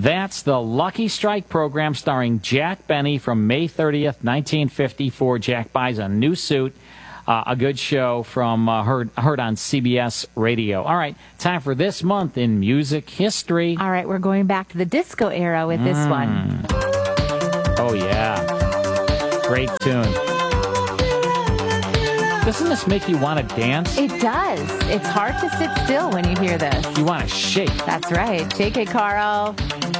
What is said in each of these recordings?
That's the Lucky Strike program starring Jack Benny from May 30th, 1954. Jack buys a new suit. A good show from heard on CBS Radio. All right, time for this month in music history. All right, we're going back to the disco era with this one. Oh, yeah. Great tune. Doesn't this make you want to dance? It does. It's hard to sit still when you hear this. You want to shake. That's right. Shake it, Carl.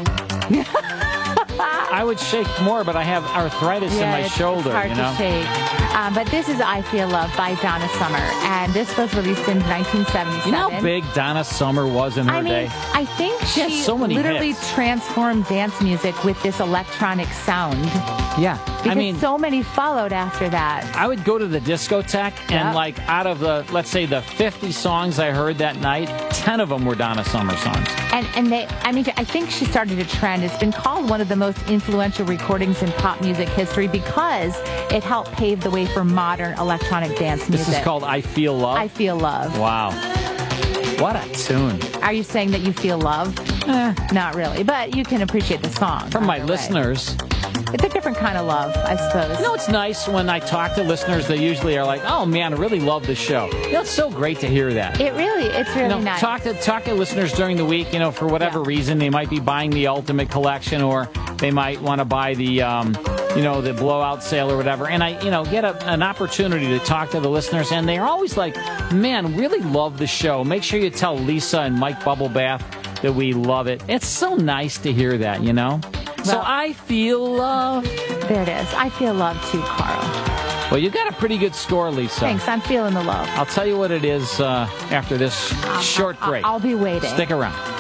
I would shake more, but I have arthritis in my shoulder. It's hard to shake. But this is I Feel Love by Donna Summer, and this was released in 1977. You know how big Donna Summer was in her day? I think she so many literally hits. transformed dance music with this electronic sound. Yeah. Because so many followed after that. I would go to the discotheque, and like out of the, let's say, the 50 songs I heard that night, 10 of them were Donna Summer songs. And they, I think she started a trend. It's been called one of the most influential recordings in pop music history because it helped pave the way for modern electronic dance music. This is called I Feel Love? I Feel Love. Wow. What a tune. Are you saying that you feel love? Not really, but you can appreciate the song. From my listeners. It's a different kind of love, I suppose. You know, it's nice when I talk to listeners, they usually are like, oh, man, I really love the show. You know, it's so great to hear that. It's really nice. Talk to listeners during the week, for whatever reason. They might be buying the Ultimate Collection, or they might want to buy the, the blowout sale or whatever. And I, get an opportunity to talk to the listeners, and they're always like, man, really love the show. Make sure you tell Lisa and Mike Bubblebath that we love it. It's so nice to hear that, So I feel love. There it is. I feel love too, Carl. Well, you got a pretty good score, Lisa. Thanks. I'm feeling the love. I'll tell you what it is after this short break. I'll be waiting. Stick around.